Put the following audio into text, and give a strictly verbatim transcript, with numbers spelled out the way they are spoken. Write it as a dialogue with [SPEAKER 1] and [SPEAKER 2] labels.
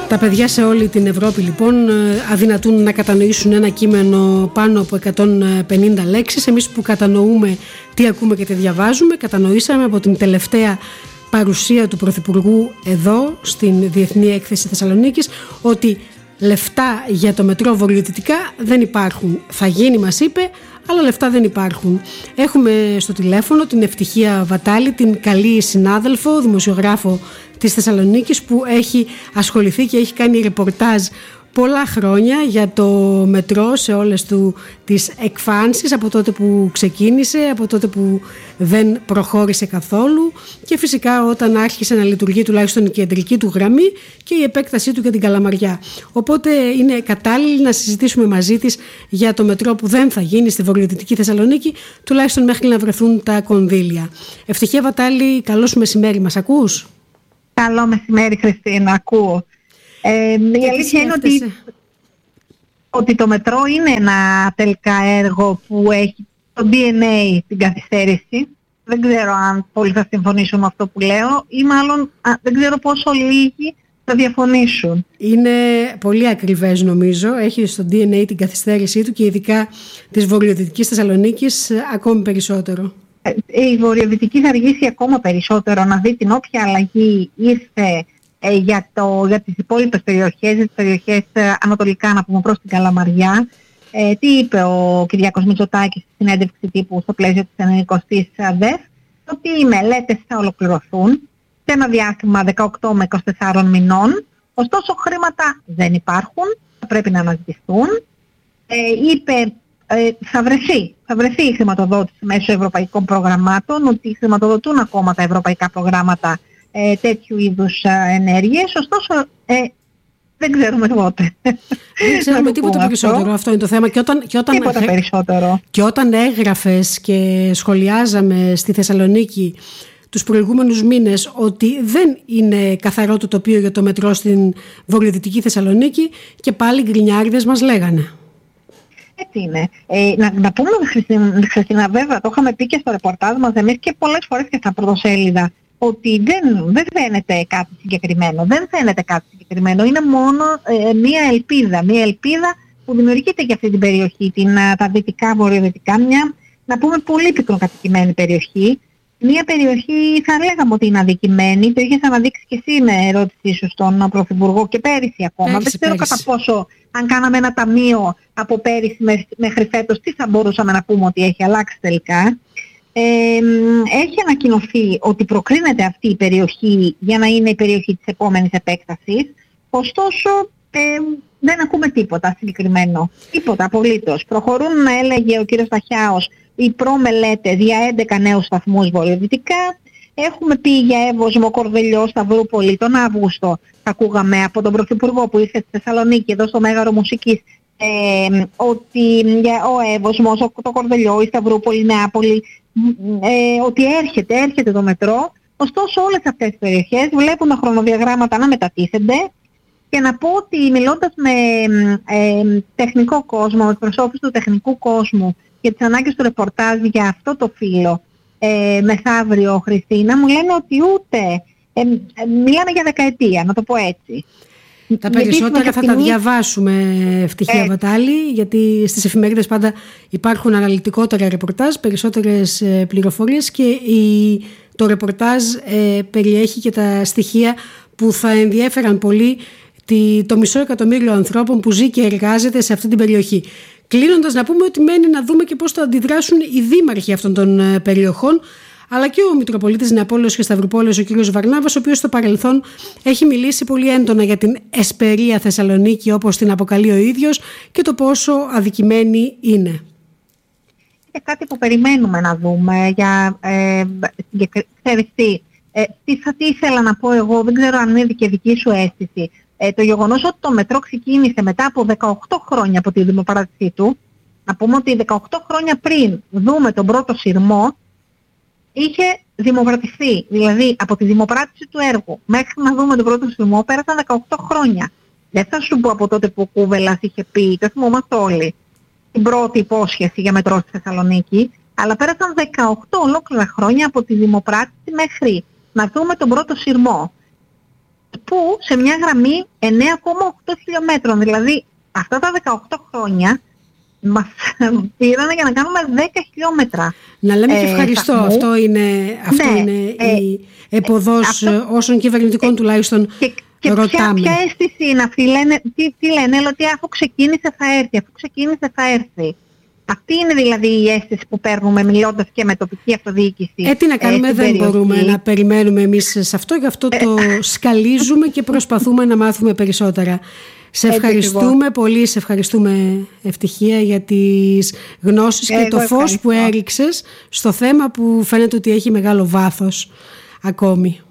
[SPEAKER 1] Τα παιδιά σε όλη την Ευρώπη λοιπόν αδυνατούν να κατανοήσουν ένα κείμενο πάνω από εκατόν πενήντα λέξεις. Εμείς που κατανοούμε τι ακούμε και τι διαβάζουμε, κατανοήσαμε από την τελευταία παρουσία του Πρωθυπουργού εδώ στην Διεθνή Έκθεση Θεσσαλονίκης ότι λεφτά για το μετρό βορειοδυτικά δεν υπάρχουν. Θα γίνει, μας είπε, αλλά λεφτά δεν υπάρχουν. Έχουμε στο τηλέφωνο την Ευτυχία Βατάλη, την καλή συνάδελφο, δημοσιογράφο της Θεσσαλονίκης, που έχει ασχοληθεί και έχει κάνει ρεπορτάζ πολλά χρόνια για το μετρό σε όλες του τις εκφάνσεις, από τότε που ξεκίνησε, από τότε που δεν προχώρησε καθόλου και φυσικά όταν άρχισε να λειτουργεί τουλάχιστον η κεντρική του γραμμή και η επέκτασή του για την Καλαμαριά. Οπότε είναι κατάλληλη να συζητήσουμε μαζί της για το μετρό που δεν θα γίνει στη βορειοδυτική Θεσσαλονίκη, τουλάχιστον μέχρι να βρεθούν τα κονδύλια. Ευτυχία Βατάλη, καλό σου μεσημέρι, μας ακούς?
[SPEAKER 2] Καλό μεσημέρι, Χριστίνα, ακούω. Ε, η αλήθεια είναι ότι, ότι το μετρό είναι ένα τελικά έργο που έχει το ντι εν έι την καθυστέρηση. Δεν ξέρω αν πολλοί θα συμφωνήσουν με αυτό που λέω ή μάλλον α, δεν ξέρω πόσο λίγοι θα διαφωνήσουν. Είναι
[SPEAKER 1] πολύ ακριβές νομίζω. Έχει στο ντι εν έι την καθυστέρησή του και ειδικά της βορειοδυτικής Θεσσαλονίκης ακόμη περισσότερο.
[SPEAKER 2] Η βορειοδυτική θα αργήσει ακόμα περισσότερο να δει την όποια αλλαγή ήρθε ε, για, το, για τις υπόλοιπες περιοχές, τις περιοχές ε, ανατολικά να πούμε προς την Καλαμαριά. Ε, τι είπε ο Κυριάκος Μητσοτάκης στη συνέντευξη τύπου στο πλαίσιο της ενενηκοστής ΔΕΦ, ότι οι μελέτες θα ολοκληρωθούν σε ένα διάστημα δεκαοκτώ με είκοσι τέσσερα μηνών, ωστόσο χρήματα δεν υπάρχουν, θα πρέπει να αναζητηθούν. Ε, είπε Ε, θα βρεθεί, θα βρεθεί η χρηματοδότηση μέσω ευρωπαϊκών προγραμμάτων, ότι χρηματοδοτούν ακόμα τα ευρωπαϊκά προγράμματα ε, τέτοιου είδους ε, ενέργειες, ωστόσο ε, δεν ξέρουμε πότε.
[SPEAKER 1] Δεν ξέρουμε τίποτα περισσότερο, αυτό. αυτό είναι το θέμα. Και όταν, και όταν,
[SPEAKER 2] τίποτα περισσότερο.
[SPEAKER 1] Και όταν έγραφες και σχολιάζαμε στη Θεσσαλονίκη τους προηγούμενους μήνες ότι δεν είναι καθαρό το τοπίο για το μετρό στην βορειοδυτική Θεσσαλονίκη, και πάλι γκρινιάριδες μας λέγανε.
[SPEAKER 2] Έτσι είναι. Ε, να, να πούμε, Χριστίνα, βέβαια, το είχαμε πει και στο ρεπορτάζ μας εμείς και πολλές φορές και στα πρωτοσέλιδα, ότι δεν, δεν φαίνεται κάτι συγκεκριμένο. Δεν φαίνεται κάτι συγκεκριμένο. Είναι μόνο ε, μία ελπίδα. Μία ελπίδα που δημιουργείται για αυτή την περιοχή, την, τα δυτικά, βορειοδυτικά, μια, να πούμε, πολύ πυκνοκατοικημένη περιοχή. Μία περιοχή θα λέγαμε ότι είναι αδικημένη. Το είχες αναδείξει και εσύ με ερώτησή σου στον Πρωθυπουργό και πέρυσι ακόμα.
[SPEAKER 1] Πέρυσι,
[SPEAKER 2] δεν ξέρω
[SPEAKER 1] πέρυσι.
[SPEAKER 2] κατά πόσο, αν κάναμε ένα ταμείο από πέρυσι μέχρι φέτος, τι θα μπορούσαμε να πούμε ότι έχει αλλάξει τελικά. Ε, έχει ανακοινωθεί ότι προκρίνεται αυτή η περιοχή για να είναι η περιοχή της επόμενης επέκτασης. Ωστόσο, ε, δεν ακούμε τίποτα συγκεκριμένο. Τίποτα απολύτως. Προχωρούν, να έλεγε ο κύριος Ταχιάος, οι προμελέτες για έντεκα νέους σταθμούς βορειοδυτικά. Έχουμε πει για Εύωσμο, Κορδελιό, Σταυρούπολη τον Αύγουστο. Θα ακούγαμε από τον Πρωθυπουργό που ήρθε στη Θεσσαλονίκη, εδώ στο Μέγαρο Μουσικής, ε, ότι για ο Εύωσμος, το Κορδελιό, η Σταυρούπολη, η Νεάπολη, ε, ότι έρχεται, έρχεται το μετρό. Ωστόσο όλες αυτές τις περιοχές βλέπουν τα χρονοδιαγράμματα να μετατίθενται. Και να πω ότι μιλώντας με ε, τεχνικό κόσμο, με εκπροσώπους του τεχνικού κόσμου και τις ανάγκες του ρεπορτάζ για αυτό το φύλλο, ε, μεθαύριο, Χριστίνα, μου λένε ότι ούτε, ε, ε, μιλάμε για δεκαετία, να το πω έτσι.
[SPEAKER 1] Τα περισσότερα θα τα διαβάσουμε, Ευτυχία ε. Βατάλη, γιατί στις εφημερίδες πάντα υπάρχουν αναλυτικότερα ρεπορτάζ, περισσότερες ε, πληροφορίες, και η, το ρεπορτάζ ε, περιέχει και τα στοιχεία που θα ενδιέφεραν πολύ τη, το μισό εκατομμύριο ανθρώπων που ζει και εργάζεται σε αυτή την περιοχή. Κλείνοντας, να πούμε ότι μένει να δούμε και πώς θα αντιδράσουν οι δήμαρχοι αυτών των ε, περιοχών, αλλά και ο Μητροπολίτης Νεαπόλεως και Σταυρουπόλεως, ο κ. Βαρνάβας, ο οποίος στο παρελθόν έχει μιλήσει πολύ έντονα για την εσπερία Θεσσαλονίκη, όπως την αποκαλεί ο ίδιος, και το πόσο αδικημένη είναι.
[SPEAKER 2] Είναι κάτι που περιμένουμε να δούμε. Για, ε, ξέρεις τι, ε, τι θα τι ήθελα να πω εγώ, δεν ξέρω αν είναι και δική σου αίσθηση. Ε, το γεγονός ότι το μετρό ξεκίνησε μετά από δεκαοκτώ χρόνια από τη δημοπαράτησή του, να πούμε ότι δεκαοκτώ χρόνια πριν δούμε τον πρώτο σειρμό, είχε δημοπρατηθεί. Δηλαδή από τη δημοπράτηση του έργου μέχρι να δούμε τον πρώτο σειρμό πέρασαν δεκαοκτώ χρόνια. Δεν θα σου πω από τότε που ο Κούβελας είχε πει, το θυμόμαστε όλοι, την πρώτη υπόσχεση για μετρό στη Θεσσαλονίκη, αλλά πέρασαν δεκαοκτώ ολόκληρα χρόνια από τη δημοπράτηση μέχρι να δούμε τον πρώτο σειρμό. που σε μια γραμμή εννέα κόμμα οκτώ χιλιόμετρων. Δηλαδή αυτά τα δεκαοκτώ χρόνια μας πήραν για να κάνουμε δέκα χιλιόμετρα.
[SPEAKER 1] Να λέμε και ευχαριστώ. Ε, αυτό είναι, αυτό
[SPEAKER 2] ναι,
[SPEAKER 1] είναι
[SPEAKER 2] ε,
[SPEAKER 1] η εποδός αυτό, όσων κυβερνητικών ε, τουλάχιστον και,
[SPEAKER 2] και
[SPEAKER 1] ρωτάμε.
[SPEAKER 2] Ποια, ποια αίσθηση είναι αυτή, λένε, τι, τι λένε, λέει ότι αφού ξεκίνησε θα έρθει, αφού ξεκίνησε θα έρθει. Αυτή είναι δηλαδή η αίσθηση που παίρνουμε μιλώντας και με τοπική αυτοδιοίκηση.
[SPEAKER 1] Ε, τι να κάνουμε, ε, δεν περιοχή. Μπορούμε να περιμένουμε εμείς σε αυτό, γι' αυτό το σκαλίζουμε και προσπαθούμε να μάθουμε περισσότερα. Σε ευχαριστούμε Έτσι, πολύ, σε ευχαριστούμε Ευτυχία για τις γνώσεις και το φως ευχαριστώ. Που έριξες στο θέμα που φαίνεται ότι έχει μεγάλο βάθος ακόμη.